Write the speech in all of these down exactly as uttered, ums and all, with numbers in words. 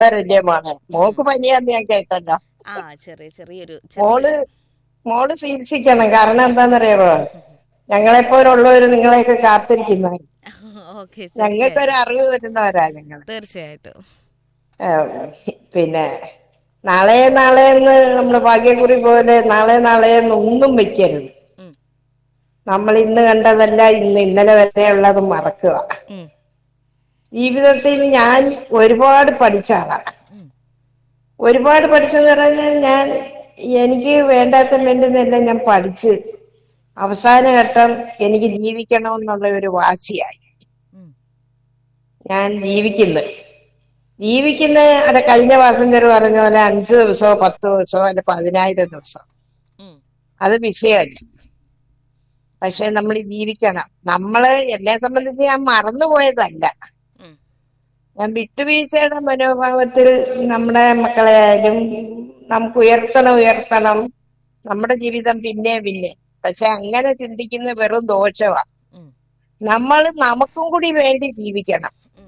ല്ലേ മോളെ? മോക്ക് പനിയാന്ന് ഞാൻ കേട്ടല്ലോ. ആ ചെറിയ ചെറിയൊരു മോള് ചെറിയൊരു മോള് ചികിത്സിക്കണം. കാരണം എന്താന്നറിയാമോ, ഞങ്ങളെപ്പോലുള്ളവര് നിങ്ങളെയൊക്കെ കാത്തിരിക്കുന്ന, ഓക്കെ, ഞങ്ങൾക്കൊരു തീർച്ചയായിട്ടും അറിവ് തരുന്നവരാ ഞങ്ങള്. തീർച്ചയായിട്ടും. ഏഹ് പിന്നെ നാളെ നാളെന്ന് നമ്മള് ഭാഗ്യക്കുറി പോലെ നാളെ നാളെന്ന് ഒന്നും വെക്കരുത്. ഉം, നമ്മൾ ഇന്ന് കണ്ടതല്ല ഇന്ന് ഇന്നലെ വരെയുള്ളത് മറക്കുക. ഉം, ജീവിതത്തിൽ ഞാൻ ഒരുപാട് പഠിച്ച ആളാണ്. ഉം, ഒരുപാട് പഠിച്ചെന്ന് പറഞ്ഞാൽ ഞാൻ എനിക്ക് വേണ്ടാത്ത വേണ്ടുന്നെല്ലാം ഞാൻ പഠിച്ച് അവസാന ഘട്ടം എനിക്ക് ജീവിക്കണമെന്നുള്ള ഒരു വാശിയായി ഉം, ഞാൻ ജീവിക്കുന്നത്. ജീവിക്കുന്ന അത് കഴിഞ്ഞ പാസഞ്ചർ പറഞ്ഞ പോലെ അഞ്ചു ദിവസമോ പത്ത് ദിവസമോ അല്ലെ പതിനായിരം ദിവസം, ഉം, അത് വിഷയമല്ല. പക്ഷെ നമ്മൾ ജീവിക്കണം. നമ്മള് എന്നെ സംബന്ധിച്ച് ഞാൻ മറന്നുപോയതല്ല, ഉം, ഞാൻ വിട്ടുവീഴ്ചയുടെ മനോഭാവത്തിൽ നമ്മുടെ മക്കളെ ആയാലും നമുക്ക് ഉയർത്തണം ഉയർത്തണം നമ്മുടെ ജീവിതം പിന്നെ പിന്നെ. പക്ഷെ അങ്ങനെ ചിന്തിക്കുന്ന വെറും ദോഷമാണ്. ഉം, നമ്മൾ നമുക്കും കൂടി വേണ്ടി ജീവിക്കണം. ഉം,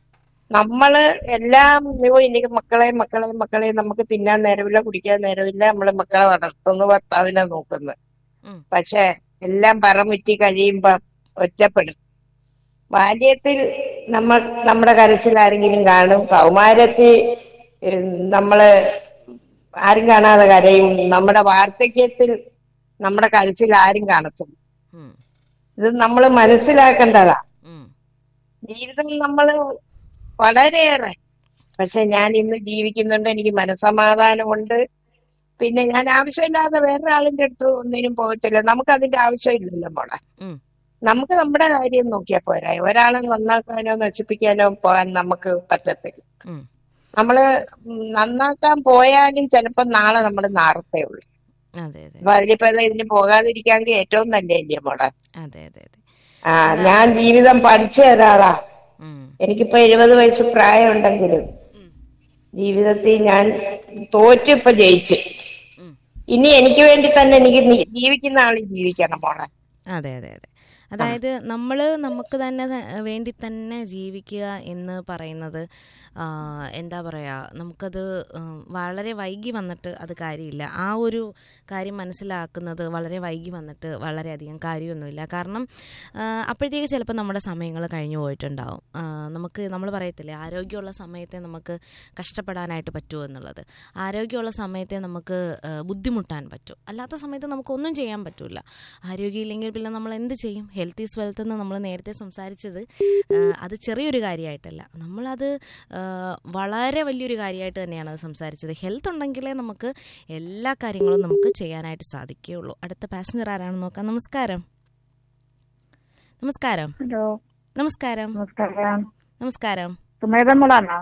നമ്മള് എല്ലാം ഇയ്യോ എനിക്ക് മക്കളെ മക്കളെ മക്കളെ നമുക്ക് തിന്നാൻ നേരമില്ല, കുടിക്കാൻ നേരമില്ല, നമ്മള് മക്കളെ വളർത്തുന്നു, ഭർത്താവിനെ നോക്കുന്നു. ഉം, പക്ഷെ എല്ലാം പറമുറ്റി കഴിയുമ്പോ ഒറ്റപ്പെടും. ബാല്യത്തിൽ നമ്മൾ നമ്മുടെ കരച്ചിൽ ആരെങ്കിലും കാണും, കൗമാരത്തിൽ ഉം, നമ്മള് ആരും കാണാതെ കരയും, നമ്മുടെ വാർദ്ധക്യത്തിൽ നമ്മുടെ കരച്ചിൽ ആരും കാണത്തില്ല. ഉം, ഇത് നമ്മൾ മനസ്സിലാക്കേണ്ടതാ. ഉം, ജീവിതം നമ്മള് വളരെയേറെ, പക്ഷെ ഞാൻ ഇന്ന് ജീവിക്കുന്നുണ്ട്, എനിക്ക് മനസ്സമാധാനമുണ്ട്. പിന്നെ ഞാൻ ആവശ്യമില്ലാതെ വേറൊരാളിന്റെ അടുത്ത് ഒന്നിനും പോകത്തില്ല. നമുക്ക് അതിന്റെ ആവശ്യമില്ലല്ലോ മോളെ. ഉം, നമുക്ക് നമ്മുടെ കാര്യം നോക്കിയാൽ പോരാ. ഒരാളെ നന്നാക്കാനോ നശിപ്പിക്കാനോ പോകാൻ നമുക്ക് പറ്റത്തില്ല. ഉം. നമ്മള് നന്നാക്കാൻ പോയാലും ചിലപ്പോ നാളെ നമ്മൾ നാറത്തേ ഉള്ളൂ. അതെ, അതെ, അപ്പൊ അതിലിപ്പോ ഇതിന് പോകാതിരിക്കാമെങ്കിൽ ഏറ്റവും നല്ലതല്ലേ മോളെ? അതെ, അതെ, അതെ. ആ അല്ല. ഞാൻ ജീവിതം പഠിച്ച ഒരാളാ. ഉം, എനിക്കിപ്പോ എഴുപത് വയസ്സ് പ്രായമുണ്ടെങ്കിലും ഉം, ജീവിതത്തിൽ ഞാൻ തോറ്റ് ഇപ്പൊ ജയിച്ച്. ഉം. ഇനി എനിക്ക് വേണ്ടി തന്നെ എനിക്ക് നി- ജീവിക്കുന്ന ആള് ജീവിക്കണം മോളെ. അതെ, അതെ, അതെ. ആ അതായത് നമ്മൾ നമുക്ക് തന്നെ ത- വേണ്ടി തന്നെ ജീവിക്കുക എന്ന് പറയുന്നത്, ആ, എന്താ പറയുക, നമുക്കത് ഉം, വളരെ വൈകി വന്നിട്ട് അത് കാര്യമില്ല. ആ ഒരു കാര്യം മനസ്സിലാക്കുന്നത് വളരെ വൈകി വന്നിട്ട് വളരെയധികം കാര്യമൊന്നുമില്ല. കാരണം ആ, അപ്പോഴത്തേക്ക് ചിലപ്പോൾ നമ്മുടെ സമയങ്ങൾ കഴിഞ്ഞു പോയിട്ടുണ്ടാവും. ആ, നമുക്ക് നമ്മൾ പറയത്തില്ലേ, ആരോഗ്യമുള്ള സമയത്തെ നമുക്ക് കഷ്ടപ്പെടാനായിട്ട് പറ്റുമോ എന്നുള്ളത്. ആരോഗ്യമുള്ള സമയത്തെ നമുക്ക് ആ, ബുദ്ധിമുട്ടാൻ പറ്റും. അല്ലാത്ത സമയത്ത് നമുക്കൊന്നും ചെയ്യാൻ പറ്റില്ല. ആരോഗ്യമില്ലെങ്കിൽ പിന്നെ നമ്മൾ എന്ത് ചെയ്യും? ഹെൽത്ത് ഈസ് വെൽത്ത് എന്ന് നമ്മൾ നേരത്തെ സംസാരിച്ചത്, ആ, അത് ചെറിയൊരു കാര്യമായിട്ടല്ല, നമ്മളത് ആ, വളരെ വലിയൊരു കാര്യമായിട്ട് തന്നെയാണ് അത് സംസാരിച്ചത്. ഹെൽത്ത് ഉണ്ടെങ്കിലേ നമുക്ക് എല്ലാ കാര്യങ്ങളും നമുക്ക് ചെയ്യാനായിട്ട് സാധിക്കുകയുള്ളൂ. അടുത്ത പാസഞ്ചർ ആരാണെന്ന് നോക്കാം. നമസ്കാരം. നമസ്കാരം. ഹലോ, നമസ്കാരം. നമസ്കാരം. നമസ്കാരം. സുമേധ മോളാണോ?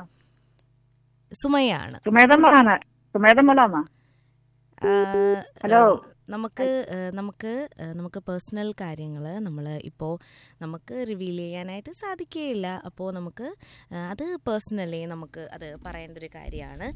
സുമയാണ്. സുമേധ മോളാണ്. സുമേധ മോളാണോ? ആ, ഹലോ. നമുക്ക് ആ, നമുക്ക് ആ, നമുക്ക് പേഴ്സണൽ കാര്യങ്ങൾ നമ്മൾ ഇപ്പോൾ നമുക്ക് റിവീൽ ചെയ്യാനായിട്ട് സാധിക്കുകയില്ല. അപ്പോൾ നമുക്ക് ആ, അത് പേഴ്സണലി നമുക്ക് അത് പറയേണ്ട ഒരു കാര്യമാണ്.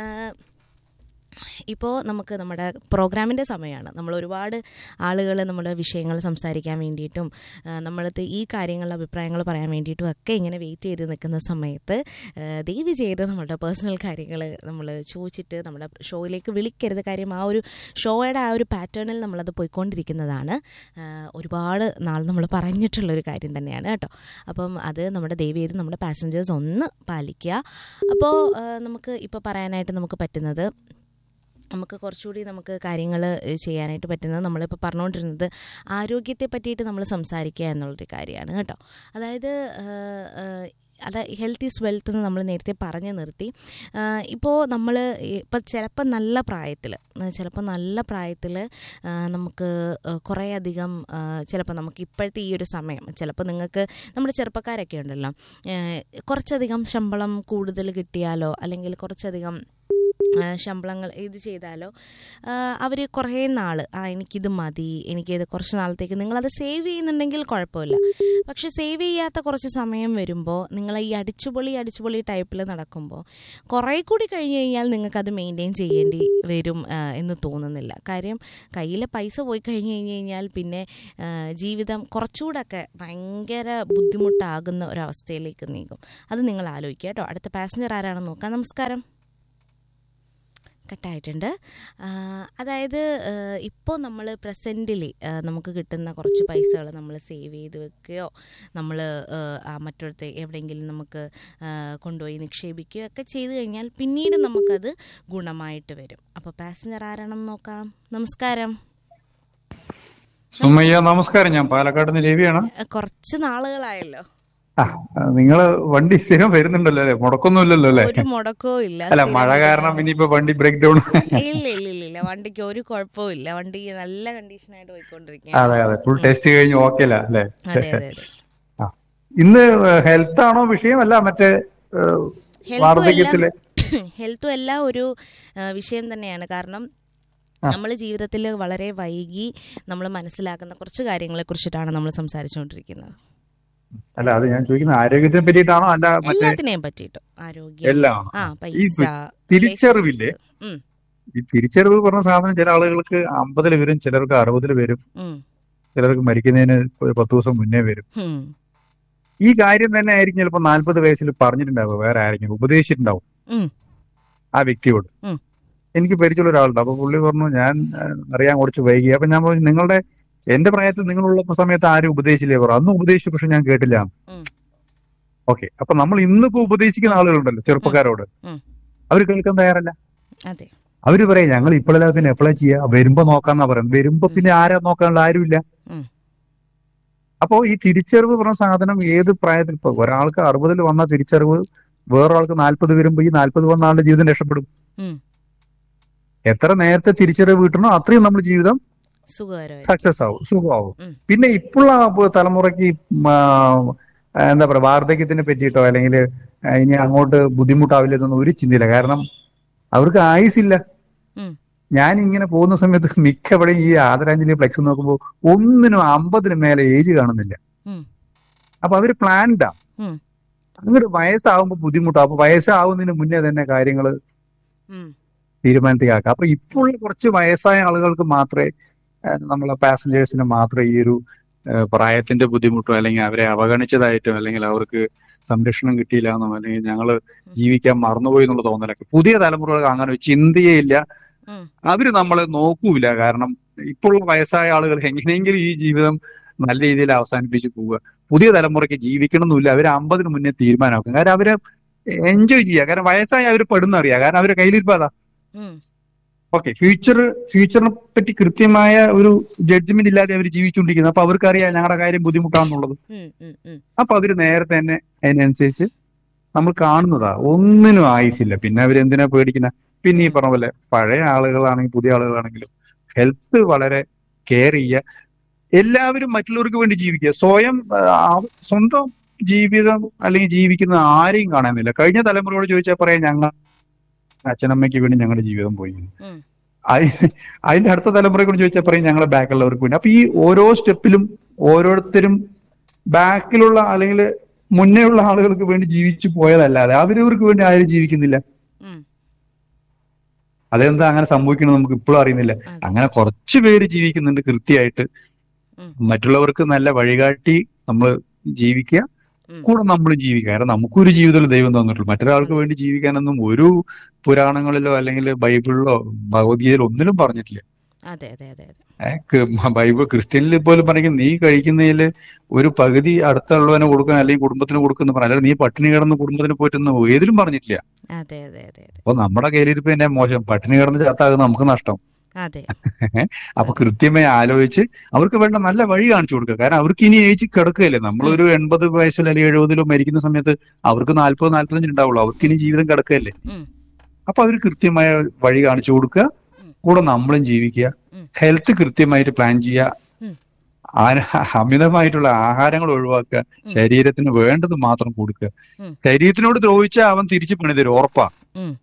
ഇപ്പോൾ നമുക്ക് നമ്മുടെ പ്രോഗ്രാമിൻ്റെ സമയമാണ്. നമ്മൾ ഒരുപാട് ആളുകൾ നമ്മുടെ വിഷയങ്ങൾ സംസാരിക്കാൻ വേണ്ടിയിട്ടും ആ, നമ്മളത് ഈ കാര്യങ്ങളുടെ അഭിപ്രായങ്ങൾ പറയാൻ വേണ്ടിയിട്ടും ഒക്കെ ഇങ്ങനെ വെയിറ്റ് ചെയ്ത് നിൽക്കുന്ന സമയത്ത് ആ, ദയവ് ചെയ്ത് നമ്മുടെ പേഴ്സണൽ കാര്യങ്ങൾ നമ്മൾ ചോദിച്ചിട്ട് നമ്മുടെ ഷോയിലേക്ക് വിളിക്കരുത്. കാര്യം ആ ഒരു ഷോയുടെ ആ ഒരു പാറ്റേണിൽ നമ്മളത് പോയിക്കൊണ്ടിരിക്കുന്നതാണ്. ആ, ഒരുപാട് നാൾ നമ്മൾ പറഞ്ഞിട്ടുള്ളൊരു കാര്യം തന്നെയാണ് കേട്ടോ. അപ്പം അത് നമ്മുടെ ദയവ് ചെയ്ത് നമ്മുടെ പാസഞ്ചേഴ്സ് ഒന്ന് പാലിക്കുക. അപ്പോൾ ആ, നമുക്ക് ഇപ്പോൾ പറയാനായിട്ട് നമുക്ക് പറ്റുന്നത്, നമുക്ക് കുറച്ചുകൂടി നമുക്ക് കാര്യങ്ങൾ ചെയ്യാനായിട്ട് പറ്റുന്നത്, നമ്മളിപ്പോൾ പറഞ്ഞുകൊണ്ടിരുന്നത് ആരോഗ്യത്തെ പറ്റിയിട്ട് നമ്മൾ സംസാരിക്കുക എന്നുള്ളൊരു കാര്യമാണ് കേട്ടോ. അതായത് അല്ല, ഹെൽത്ത് ഈസ് വെൽത്ത് എന്ന് നമ്മൾ നേരത്തെ പറഞ്ഞു നിർത്തി. ഇപ്പോൾ നമ്മൾ ഇപ്പം ചിലപ്പോൾ നല്ല പ്രായത്തിൽ ചിലപ്പോൾ നല്ല പ്രായത്തിൽ നമുക്ക് കുറേയധികം ചിലപ്പോൾ നമുക്ക് ഇപ്പോഴത്തെ ഈ ഒരു സമയം, ചിലപ്പോൾ നിങ്ങൾക്ക് നമ്മുടെ ചെറുപ്പക്കാരൊക്കെ ഉണ്ടല്ലോ, കുറച്ചധികം ശമ്പളം കൂടുതൽ കിട്ടിയാലോ അല്ലെങ്കിൽ കുറച്ചധികം ശമ്പളങ്ങൾ ഇത് ചെയ്താലോ അവർ കുറേ നാൾ ആ എനിക്കിത് മതി, എനിക്കിത് കുറച്ച് നാളത്തേക്ക് നിങ്ങളത് സേവ് ചെയ്യുന്നുണ്ടെങ്കിൽ കുഴപ്പമില്ല. പക്ഷെ സേവ് ചെയ്യാത്ത കുറച്ച് സമയം വരുമ്പോൾ നിങ്ങൾ ഈ അടിച്ചുപൊളി അടിച്ചുപൊളി ടൈപ്പിൽ നടക്കുമ്പോൾ കുറേ കൂടി കഴിഞ്ഞ് കഴിഞ്ഞാൽ നിങ്ങൾക്കത് മെയിൻറ്റെയിൻ ചെയ്യേണ്ടി വരും എന്ന് തോന്നുന്നില്ല. കാര്യം കയ്യിൽ പൈസ പോയി കഴിഞ്ഞ് കഴിഞ്ഞ് കഴിഞ്ഞാൽ പിന്നെ ജീവിതം കുറച്ചുകൂടെയൊക്കെ ഭയങ്കര ബുദ്ധിമുട്ടാകുന്ന ഒരവസ്ഥയിലേക്ക് നീങ്ങും. അത് നിങ്ങൾ ആലോചിക്കുക കേട്ടോ. അടുത്ത പാസഞ്ചർ ആരാണെന്ന് നോക്കാം. നമസ്കാരം. കട്ടായിട്ടുണ്ട്. അതായത് ഇപ്പോൾ നമ്മൾ പ്രസൻറ്റിൽ നമുക്ക് കിട്ടുന്ന കുറച്ച് പൈസകൾ നമ്മൾ സേവ് ചെയ്ത് വെക്കുകയോ നമ്മൾ മറ്റൊരുത്ത് എവിടെയെങ്കിലും നമുക്ക് കൊണ്ടുപോയി നിക്ഷേപിക്കുകയോ ഒക്കെ ചെയ്തു കഴിഞ്ഞാൽ പിന്നീട് നമുക്കത് ഗുണമായിട്ട് വരും. അപ്പോൾ പാസഞ്ചർ ആരാണെന്ന് നോക്കാം. നമസ്കാരം. സുമയ്യ നമസ്കാരം. ഞാൻ പാലക്കാട് നിന്ന് രവിയാണ്. കുറച്ച് നാളുകളായല്ലോ. നിങ്ങള് വണ്ടി സ്ഥിരം വരുന്നുണ്ടല്ലോ അല്ലെ? മുടക്കൊന്നും ഇല്ലല്ലോ അല്ലെ? ഒരു മുടക്കവും ഇല്ല. അല്ല, മഴ കാരണം ഇനിയിപ്പോ വണ്ടി ബ്രേക്ക് ഡൗൺ ഇല്ല ഇല്ല ഇല്ല വണ്ടിക്ക് ഒരു കുഴപ്പവും ഇല്ല. വണ്ടി നല്ല കണ്ടീഷനായിട്ട് പോയിക്കൊണ്ടിരിക്കുക. അതെ അതെ, ഫുൾ ടെസ്റ്റ് കഴിഞ്ഞ് ഓക്കെ അല്ല അല്ലെ? അതെ അതെ അതെ. ഇന്ന് ഹെൽത്ത് ആണോ വിഷയം? അല്ല മറ്റേ വാർദ്ധക്യത്തില് ഹെൽത്തും എല്ലാം ഒരു വിഷയം തന്നെയാണ്. കാരണം നമ്മൾ ജീവിതത്തിൽ വളരെ വൈകി നമ്മൾ മനസ്സിലാക്കുന്ന കുറച്ച് കാര്യങ്ങളെ കുറിച്ചിട്ടാണ് നമ്മൾ സംസാരിച്ചുകൊണ്ടിരിക്കുന്നത്. അല്ല, അത് ഞാൻ ചോദിക്കുന്നത് ആരോഗ്യത്തിനെ പറ്റിയിട്ടാണോ? അല്ല, എല്ലാത്തിനെയും പറ്റിയിട്ടും. ആരോഗ്യം, എല്ലാം. പൈസ, തിരിച്ചറിവില്ലേ? ഈ തിരിച്ചറിവ് പറഞ്ഞ സാധനം ചില ആളുകൾക്ക് അമ്പതില് വരും, ചിലർക്ക് അറുപതില് വരും, ചിലർക്ക് മരിക്കുന്നതിന് പത്ത് ദിവസം മുന്നേ വരും. ഈ കാര്യം തന്നെ ആയിരിക്കും ചിലപ്പോ നാല്പത് വയസ്സിൽ പറഞ്ഞിട്ടുണ്ടാവും, വേറെ ആരെങ്കിലും ഉപദേശിച്ചിട്ടുണ്ടാവും ആ വ്യക്തിയോട്. എനിക്ക് പരിചയമുള്ള ഒരാളുണ്ട്. അപ്പൊ പുള്ളി പറഞ്ഞു ഞാൻ അറിയാൻ കുറച്ച് വൈകി. അപ്പൊ ഞാൻ പറഞ്ഞു നിങ്ങളുടെ എന്റെ പ്രായത്തിൽ നിങ്ങളുള്ള സമയത്ത് ആരും ഉപദേശിച്ചില്ലേ? പറഞ്ഞു അന്ന് ഉപദേശിച്ചു, പക്ഷെ ഞാൻ കേട്ടില്ല. ഓക്കെ, അപ്പൊ നമ്മൾ ഇന്നിപ്പോ ഉപദേശിക്കുന്ന ആളുകളുണ്ടല്ലോ ചെറുപ്പക്കാരോട്, അവർ കേൾക്കാൻ തയ്യാറല്ല. അവര് പറയാം ഞങ്ങൾ ഇപ്പോഴല്ല പിന്നെ എപ്പോഴാ ചെയ്യാ, വരുമ്പോ നോക്കാന്നാ പറയാം. വരുമ്പോ പിന്നെ ആരാ നോക്കാനുള്ള ആരുമില്ല. അപ്പോ ഈ തിരിച്ചറിവ് പറഞ്ഞ സാധനം ഏത് പ്രായത്തിൽ, ഇപ്പൊ ഒരാൾക്ക് അറുപതിൽ വന്ന തിരിച്ചറിവ് വേറൊരാൾക്ക് നാല്പത് വരുമ്പോ ഈ നാല്പത് വന്ന ആളുടെ ജീവിതം രക്ഷപ്പെടും. എത്ര നേരത്തെ തിരിച്ചറിവ് കിട്ടണോ അത്രയും നമ്മുടെ ജീവിതം സക്സസ് ആവും, സുഖമാവും. പിന്നെ ഇപ്പോഴുള്ള തലമുറയ്ക്ക് എന്താ പറയാ വാർദ്ധക്യത്തിനെ പറ്റിയിട്ടോ അല്ലെങ്കിൽ ഇനി അങ്ങോട്ട് ബുദ്ധിമുട്ടാവില്ലെന്നൊന്നും ഒരു ചിന്തയില്ല. കാരണം അവർക്ക് ആയുസില്ല. ഞാൻ ഇങ്ങനെ പോകുന്ന സമയത്ത് മിക്കവിടെയും ഈ ആദരാഞ്ജലി ഫ്ലെക്സ് നോക്കുമ്പോൾ ഒന്നിനും അമ്പതിന് മേലെ ഏജ് കാണുന്നില്ല. അപ്പൊ അവര് പ്ലാൻഡാ. അങ്ങോട്ട് വയസ്സാവുമ്പോ ബുദ്ധിമുട്ടാവും. അപ്പൊ വയസ്സാവുന്നതിന് മുന്നേ തന്നെ കാര്യങ്ങള് തീരുമാനത്തിലാക്കാം. അപ്പൊ ഇപ്പോഴുള്ള കുറച്ച് വയസ്സായ ആളുകൾക്ക് മാത്രമേ, നമ്മളെ പാസഞ്ചേഴ്സിന് മാത്രമേ ഈ ഒരു പ്രായത്തിന്റെ ബുദ്ധിമുട്ടോ അല്ലെങ്കിൽ അവരെ അവഗണിച്ചതായിട്ടോ അല്ലെങ്കിൽ അവർക്ക് സംരക്ഷണം കിട്ടിയില്ല എന്നോ അല്ലെങ്കിൽ ഞങ്ങള് ജീവിക്കാൻ മറന്നുപോയി എന്നുള്ള തോന്നലൊക്കെ പുതിയ തലമുറകൾക്ക് അങ്ങനെ ഒരു ചിന്തയേ ഇല്ല. അവര് നമ്മളെ നോക്കൂല. കാരണം ഇപ്പോഴുള്ള വയസ്സായ ആളുകൾ എങ്ങനെയെങ്കിലും ഈ ജീവിതം നല്ല രീതിയിൽ അവസാനിപ്പിച്ച് പോവുക. പുതിയ തലമുറയ്ക്ക് ജീവിക്കണമെന്നില്ല. അവര് അമ്പതിന് മുന്നേ തീരുമാനമാക്കും. കാരണം അവരെ എൻജോയ് ചെയ്യുക. കാരണം വയസ്സായ അവർ പെടുന്നറിയാം. കാരണം അവരെ കയ്യിലിരിപ്പാതാ. ഓക്കെ, ഫ്യൂച്ചർ ഫ്യൂച്ചറിനെ പറ്റി കൃത്യമായ ഒരു ജഡ്ജ്മെന്റ് ഇല്ലാതെ അവർ ജീവിച്ചുകൊണ്ടിരിക്കുന്നത്. അപ്പൊ അവർക്കറിയാം ഞങ്ങളുടെ കാര്യം ബുദ്ധിമുട്ടാണെന്നുള്ളത്. അപ്പൊ അവര് നേരത്തെ തന്നെ അതിനനുസരിച്ച് നമ്മൾ കാണുന്നതാ. ഒന്നിനും ആയുസില്ല. പിന്നെ അവരെന്തിനാ പേടിക്കുന്ന? പിന്നെ ഈ പറഞ്ഞ പോലെ പഴയ ആളുകളാണെങ്കിലും പുതിയ ആളുകളാണെങ്കിലും ഹെൽത്ത് വളരെ കെയർ ചെയ്യുക. എല്ലാവരും മറ്റുള്ളവർക്ക് വേണ്ടി ജീവിക്കുക. സ്വയം സ്വന്തം ജീവിതം അല്ലെങ്കിൽ ജീവിക്കുന്ന ആരെയും കാണാനില്ല. കഴിഞ്ഞ തലമുറയോട് ചോദിച്ചാൽ പറയാം ഞങ്ങൾ അച്ഛനമ്മയ്ക്ക് വേണ്ടി ഞങ്ങളുടെ ജീവിതം പോയി. അതിന്റെ അടുത്ത തലമുറയെ കൊണ്ട് ചോദിച്ചാൽ പറയും ഞങ്ങളെ ബാക്കിലുള്ളവർക്ക് വേണ്ടി. അപ്പൊ ഈ ഓരോ സ്റ്റെപ്പിലും ഓരോരുത്തരും ബാക്കിലുള്ള അല്ലെങ്കിൽ മുന്നേ ഉള്ള ആളുകൾക്ക് വേണ്ടി ജീവിച്ചു പോയതല്ലാതെ അവരവർക്ക് വേണ്ടി ആരും ജീവിക്കുന്നില്ല. അതെന്താ അങ്ങനെ സംഭവിക്കണം നമുക്ക് ഇപ്പോഴും അറിയുന്നില്ല. അങ്ങനെ കുറച്ചു പേര് ജീവിക്കുന്നുണ്ട് കൃത്യമായിട്ട്. മറ്റുള്ളവർക്ക് നല്ല വഴികാട്ടി നമ്മൾ ജീവിക്കുക, കൂടെ നമ്മൾ ജീവിക്കുക. കാരണം നമുക്കൊരു ജീവിതത്തിൽ ദൈവം തന്നിട്ടുള്ളൂ. മറ്റൊരാൾക്ക് വേണ്ടി ജീവിക്കാനൊന്നും ഒരു പുരാണങ്ങളിലോ അല്ലെങ്കിൽ ബൈബിളിലോ ഭഗവത്ഗീതയിലോ ഒന്നിലും പറഞ്ഞിട്ടില്ല. ബൈബിൾ ക്രിസ്ത്യനിൽ പോലും പറയും നീ കഴിക്കുന്നതിൽ ഒരു പകുതി അടുത്തുള്ളവനെ കൊടുക്കാൻ അല്ലെങ്കിൽ കുടുംബത്തിന് കൊടുക്കുന്ന പറയാം. അല്ലെങ്കിൽ നീ പട്ടിണി കിടന്ന് കുടുംബത്തിന് പോയിട്ടൊന്നും ഏതിലും പറഞ്ഞിട്ടില്ല. അപ്പൊ നമ്മുടെ കയ്യിലിരിപ്പ് തന്നെ മോശം. പട്ടിണി കിടന്ന് ചാത്താകുന്ന നമുക്ക് നഷ്ടം. അപ്പൊ കൃത്യമായി ആലോചിച്ച് അവർക്ക് വേണ്ട നല്ല വഴി കാണിച്ചു കൊടുക്കുക. കാരണം അവർക്ക് ഇനി ഏജ് കിടക്കുകയല്ലേ. നമ്മളൊരു എൺപത് വയസ്സിലോ അല്ലെങ്കിൽ എഴുപതിലോ മരിക്കുന്ന സമയത്ത് അവർക്ക് നാല്പത് നാല്പത്തഞ്ച് ഉണ്ടാവുള്ളൂ. അവർക്ക് ഇനി ജീവിതം കിടക്കുകയല്ലേ. അപ്പൊ അവർ കൃത്യമായ വഴി കാണിച്ചു കൊടുക്കുക, കൂടെ നമ്മളും ജീവിക്കുക. ഹെൽത്ത് കൃത്യമായിട്ട് പ്ലാൻ ചെയ്യുക. അമിതമായിട്ടുള്ള ആഹാരങ്ങൾ ഒഴിവാക്കുക. ശരീരത്തിന് വേണ്ടത് മാത്രം കൊടുക്കുക. ശരീരത്തിനോട് ദ്രോഹിച്ചാൽ അവൻ തിരിച്ചു പണി തരും, ഉറപ്പാ.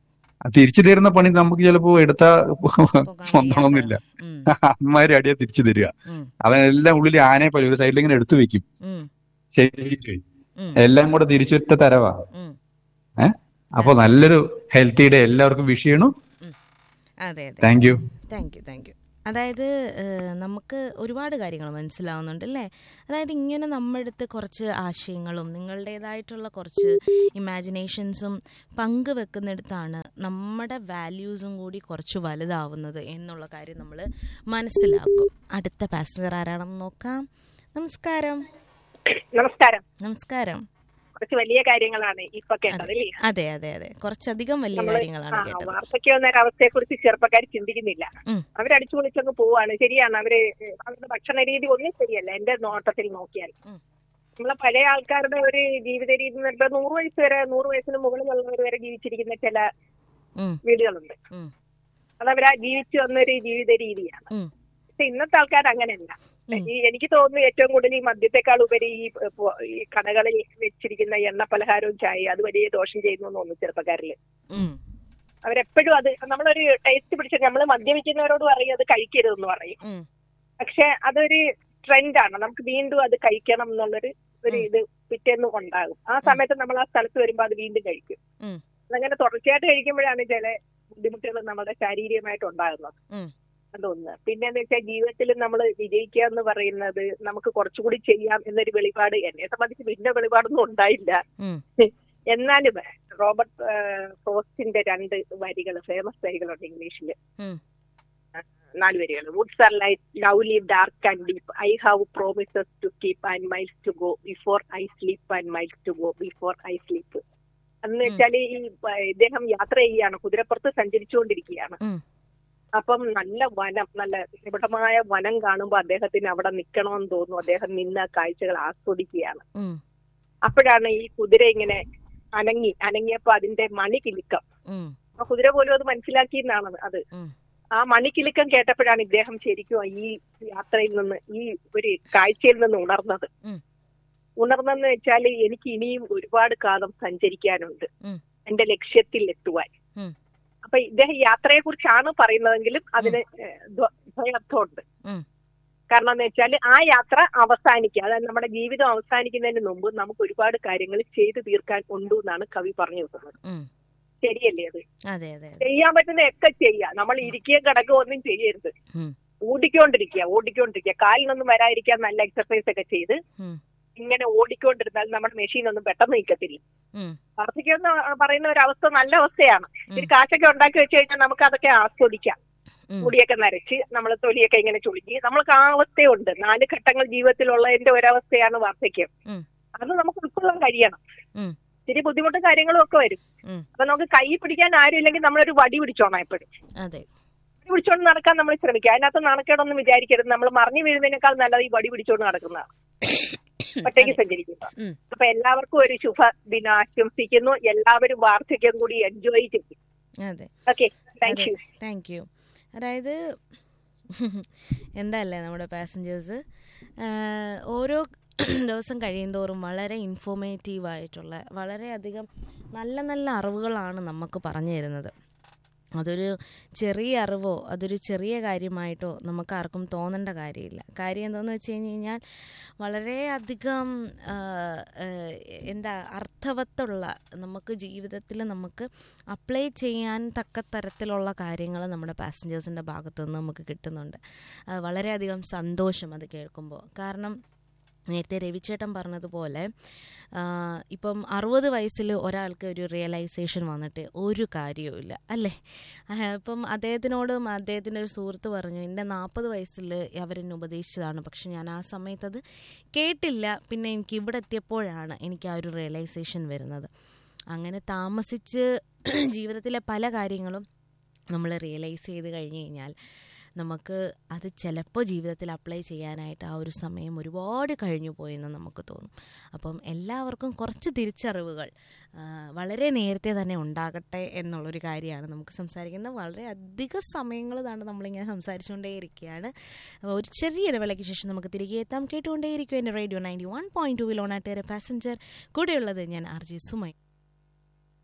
തിരിച്ചു തരുന്ന പണി നമുക്ക് ചിലപ്പോ എടുത്താ പോകാൻ പൊന്തണമെന്നില്ല. കഴിയാത്ത ഉം, അമ്മമാര് അടിയാ തിരിച്ചു തരിക. ഉം, അതെല്ലാം ഉള്ളിൽ ആനയെ പോലെ ഒരു സൈഡിൽ ഇങ്ങനെ എടുത്തു വെക്കും. ഉം, ശരി, ഉം, എല്ലാം കൂടെ തിരിച്ചൊറ്റ തരവാ. ഉം. ഏഹ് അപ്പൊ നല്ലൊരു ഹെൽത്തി ഡേ എല്ലാവർക്കും വിഷ് ചെയ്യണു. ഉം. അതെ അതെ thank you. Thank you thank you അതായത് ഏഹ്, നമുക്ക് ഒരുപാട് കാര്യങ്ങൾ മനസ്സിലാവുന്നുണ്ട് അല്ലേ. അതായത് ഇങ്ങനെ നമ്മുടെ അടുത്ത് കുറച്ച് ആശയങ്ങളും നിങ്ങളുടേതായിട്ടുള്ള കുറച്ച് ഇമാജിനേഷൻസും പങ്കുവെക്കുന്നിടത്താണ് നമ്മുടെ വാല്യൂസും കൂടി കുറച്ച് വലുതാവുന്നത് എന്നുള്ള കാര്യം നമ്മൾ മനസ്സിലാക്കും. അടുത്ത പാസഞ്ചർ ആരാണെന്ന് നോക്കാം. നമസ്കാരം. നമസ്കാരം. നമസ്കാരം. കുറച്ച് വലിയ കാര്യങ്ങളാണ് ഇപ്പൊ കേട്ടത് അല്ലേ? അതെ അതെ അതെ കുറച്ചധികം വലിയ നമ്മള് കാര്യങ്ങളാണ് ആ കേട്ടത്. വാർദ്ധക്യം എന്ന അവസ്ഥയെ കുറിച്ച് ചെറുപ്പക്കാർ ചിന്തിക്കുന്നില്ല. ഉം. അവരടിച്ചു പൊളിച്ചങ്ങ് പോവാണ്. ശരിയാണ്, അവര് അവരുടെ ഭക്ഷണ രീതി ഒന്നും ശരിയല്ല എന്റെ നോട്ടത്തിൽ നോക്കിയാൽ. ഉം. നമ്മളെ പഴയ ആൾക്കാരുടെ ഒരു ജീവിത രീതി എന്ന് പറഞ്ഞാൽ നൂറ് വയസ്സ് വരെ നൂറ് വയസ്സിന് മുകളിലുള്ളവർ വരെ ജീവിച്ചിരിക്കുന്ന ചില ഉം, വീടുകളുണ്ട്. ഉം, അതവരാ ജീവിച്ചു വന്നൊരു ജീവിത രീതിയാണ്. ഉം, പക്ഷെ ഇന്നത്തെ ആൾക്കാർ അങ്ങനെയല്ല. ഉം. ഈ എനിക്ക് തോന്നുന്നു ഏറ്റവും കൂടുതൽ ഈ മദ്യത്തെക്കാൾ ഉപരി ഈ പൊ- ഈ കടകളിൽ വെച്ചിരിക്കുന്ന എണ്ണ പലഹാരവും ചായ അത് വലിയ ദോഷം ചെയ്യുന്നു എന്ന് തോന്നുന്നു ചെറുപ്പക്കാരില്. ഉം, അവരെപ്പോഴും അത് നമ്മളൊരു ടേസ്റ്റ് പിടിച്ച നമ്മൾ മദ്യപിക്കുന്നവരോട് പറയും അത് കഴിക്കരുതെന്ന് പറയും. ഉം, പക്ഷെ അതൊരു ട്രെൻഡാണ്. നമുക്ക് വീണ്ടും അത് കഴിക്കണം എന്നുള്ളൊരു ഒരു ഇത് പിറ്റേന്ന് ഉണ്ടാകും. ആ സമയത്ത് നമ്മൾ ആ സ്ഥലത്ത് വരുമ്പോൾ അത് വീണ്ടും കഴിക്കും. ഉം, അതങ്ങനെ തുടർച്ചയായിട്ട് കഴിക്കുമ്പോഴാണ് ചില ബുദ്ധിമുട്ടുകൾ നമ്മുടെ ശാരീരികമായിട്ട് ഉണ്ടാകുന്നത്. ഉം, അതൊന്ന്. പിന്നെന്ന് വെച്ചാൽ ജീവിതത്തിൽ നമ്മൾ വിജയിക്കുക എന്ന് പറയുന്നത് നമുക്ക് കുറച്ചുകൂടി ചെയ്യാം എന്നൊരു വെളിപാട് എന്നെ സംബന്ധിച്ച് പിന്നെ വെളിപാടൊന്നും ഉണ്ടായില്ല. ഉം, എന്നാലും റോബർട്ട് ഏഹ്, ഫ്രോസ്റ്റിന്റെ രണ്ട് വരികൾ ഫേമസ് വരികളുണ്ട് ഇംഗ്ലീഷിൽ. ഉം, നാല് വരികൾ. Woods R light love leave dark and deep I have promises to keep and miles to go before I sleep and miles to go before I sleep. എന്ന് വെച്ചാല് ഈ ഏഹ്, ഇദ്ദേഹം യാത്ര ചെയ്യുകയാണ്, കുതിരപ്പുറത്ത് സഞ്ചരിച്ചുകൊണ്ടിരിക്കുകയാണ്. ഉം, അപ്പം നല്ല വനം, നല്ല നിബിഡമായ വനം കാണുമ്പോൾ അദ്ദേഹത്തിന് അവിടെ നിൽക്കണമെന്ന് തോന്നുന്നു. അദ്ദേഹം നിന്ന് ആ കാഴ്ചകൾ ആസ്വദിക്കുകയാണ്. ഉം, അപ്പോഴാണ് ഈ കുതിര ഇങ്ങനെ അനങ്ങി അനങ്ങിയപ്പോ അതിന്റെ മണികിലുക്കം, ഉം, ആ കുതിര പോലും അത് മനസ്സിലാക്കി എന്നാണ് അത്. ഉം, ആ മണിക്കിലുക്കം കേട്ടപ്പോഴാണ് ഇദ്ദേഹം ശരിക്കും ഈ യാത്രയിൽ നിന്ന് ഈ ഒരു കാഴ്ചയിൽ നിന്ന് ഉണർന്നത്. ഉം. ഉണർന്നെന്ന് വെച്ചാൽ എനിക്ക് ഇനിയും ഒരുപാട് കാലം സഞ്ചരിക്കാനുണ്ട് ഉം. എന്റെ ലക്ഷ്യത്തിൽ എത്തുവാൻ. ഉം. അപ്പൊ ഇദ്ദേഹം യാത്രയെ കുറിച്ചാണ് പറയുന്നതെങ്കിലും അതിന് ദ്വയർത്ഥമുണ്ട്. ഉം. കാരണം എന്ന് വെച്ചാൽ ആ യാത്ര അവസാനിക്കുക, അതായത് നമ്മുടെ ജീവിതം അവസാനിക്കുന്നതിന് മുമ്പ് നമുക്ക് ഒരുപാട് കാര്യങ്ങൾ ചെയ്തു തീർക്കാൻ ഉണ്ട് എന്നാണ് കവി പറഞ്ഞു വെക്കുന്നത്. ഉം. ശരിയല്ലേ? അത് അതെ അതെ അതെ. ചെയ്യാൻ പറ്റുന്നതൊക്കെ ചെയ്യുക. നമ്മൾ ഇരിക്കുകയും കിടക്കുകയോ ഒന്നും ചെയ്യരുത്. ഉം. ഓടിക്കൊണ്ടിരിക്കുക ഓടിക്കൊണ്ടിരിക്കുക കാലിനൊന്നും വരാതിരിക്കാൻ നല്ല എക്സർസൈസ് ഒക്കെ ചെയ്ത് ഉം. ഇങ്ങനെ ഓടിക്കൊണ്ടിരുന്നാൽ നമ്മുടെ മെഷീൻ ഒന്നും പെട്ടെന്ന് നിൽക്കത്തില്ല. ഉം. വാർദ്ധക്യം എന്ന് പറയുന്ന ഒരു അവസ്ഥ നല്ല അവസ്ഥയാണ്. ഒരു കാശൊക്കെ ഉണ്ടാക്കി വെച്ച് കഴിഞ്ഞാൽ നമുക്ക് അതൊക്കെ ആസ്വദിക്കാം. ഉം. മുടിയൊക്കെ നരച്ച് നമ്മൾ തൊലിയൊക്കെ ഇങ്ങനെ ചുളുക്കി നമ്മൾക്ക് ആ അവസ്ഥയുണ്ട്. നാല് ഘട്ടങ്ങൾ ജീവിതത്തിലുള്ളതിന്റെ ഒരവസ്ഥയാണ് വാർദ്ധക്യം. ഉം. അത് നമുക്ക് ഉൾക്കൊള്ളാൻ കഴിയണം. ഉം. ഇത്തിരി ബുദ്ധിമുട്ടും കാര്യങ്ങളും ഒക്കെ വരും. ഉം. അപ്പൊ നമുക്ക് കൈ പിടിക്കാൻ ആരും ഇല്ലെങ്കിൽ നമ്മളൊരു വടി പിടിച്ചോണം എപ്പോഴും. അതെ. വടി പിടിച്ചോണ്ട് നടക്കാൻ നമ്മൾ ശ്രമിക്കുക. അതിനകത്ത് നാണക്കേടൊന്നും വിചാരിക്കരുത്. നമ്മൾ മറിഞ്ഞു വീഴുന്നതിനേക്കാൾ നല്ലത് ഈ വടി പിടിച്ചോണ്ട് നടക്കുന്നതാണ്, ഒറ്റയ്ക്ക് സഞ്ചരിക്കുക. ഉം. അപ്പൊ എല്ലാവർക്കും ഒരു ശുഭ ദിനം ആശംസിക്കുന്നു. എല്ലാവരും വാർദ്ധക്യം കൂടി എൻജോയ് ചെയ്യും. അതെ. ഓക്കെ, താങ്ക് അതെ യു. Thank you. അതായത് എന്തല്ലേ നമ്മുടെ പാസഞ്ചേഴ്സ് ഓരോ ദിവസം കഴിയുന്തോറും വളരെ ഇൻഫോർമേറ്റീവ് ആയിട്ടുള്ള വളരെയധികം നല്ല നല്ല അറിവുകളാണ് നമുക്ക് പറഞ്ഞു തരുന്നത്. അതൊരു ചെറിയ അറിവോ അതൊരു ചെറിയ കാര്യമായിട്ടോ നമുക്ക് ആർക്കും തോന്നേണ്ട കാര്യമില്ല. കാര്യം എന്താണെന്ന് വെച്ച് കഴിഞ്ഞ് കഴിഞ്ഞാൽ വളരെയധികം എന്താ അർത്ഥവത്തുള്ള നമുക്ക് ജീവിതത്തിൽ നമുക്ക് അപ്ലൈ ചെയ്യാൻ തക്ക തരത്തിലുള്ള കാര്യങ്ങൾ നമ്മുടെ പാസഞ്ചേഴ്സിൻ്റെ ഭാഗത്തു നിന്ന് നമുക്ക് കിട്ടുന്നുണ്ട്. വളരെയധികം സന്തോഷം അത് കേൾക്കുമ്പോൾ. കാരണം നേരത്തെ രവിച്ചേട്ടൻ പറഞ്ഞതുപോലെ ഇപ്പം അറുപത് വയസ്സിൽ ഒരാൾക്ക് ഒരു റിയലൈസേഷൻ വന്നിട്ട് ഒരു കാര്യവുമില്ല അല്ലേ. ഇപ്പം അദ്ദേഹത്തിനോടും അദ്ദേഹത്തിൻ്റെ ഒരു സുഹൃത്ത് പറഞ്ഞു, എൻ്റെ നാൽപ്പത് വയസ്സിൽ അവരെന്നെ ഉപദേശിച്ചതാണ്, പക്ഷെ ഞാൻ ആ സമയത്തത് കേട്ടില്ല. പിന്നെ എനിക്ക് ഇവിടെ എത്തിയപ്പോഴാണ് എനിക്ക് ആ ഒരു റിയലൈസേഷൻ വരുന്നത്. അങ്ങനെ താമസിച്ച് ജീവിതത്തിലെ പല കാര്യങ്ങളും നമ്മൾ റിയലൈസ് ചെയ്ത് കഴിഞ്ഞ് കഴിഞ്ഞാൽ നമുക്ക് അത് ചിലപ്പോൾ ജീവിതത്തിൽ അപ്ലൈ ചെയ്യാനായിട്ട് ആ ഒരു സമയം ഒരുപാട് കഴിഞ്ഞു പോയെന്ന് നമുക്ക് തോന്നും. അപ്പം എല്ലാവർക്കും കുറച്ച് തിരിച്ചറിവുകൾ വളരെ നേരത്തെ തന്നെ ഉണ്ടാകട്ടെ എന്നുള്ളൊരു കാര്യമാണ് നമുക്ക് സംസാരിക്കുന്നത്. വളരെ അധിക സമയങ്ങൾ തന്നെ നമ്മളിങ്ങനെ സംസാരിച്ചുകൊണ്ടേയിരിക്കുകയാണ്. ഒരു ചെറിയ ഇടവേളയ്ക്ക് ശേഷം നമുക്ക് തിരികെ എത്താം. കേട്ടുകൊണ്ടേയിരിക്കും എൻ്റെ റേഡിയോ നയൻറ്റി വൺ പോയിൻറ്റ് ടൂവിൽ ഓണാട്ടേറെ പാസഞ്ചർ. കൂടെയുള്ളത് ഞാൻ ആർ ജി സുമൈ.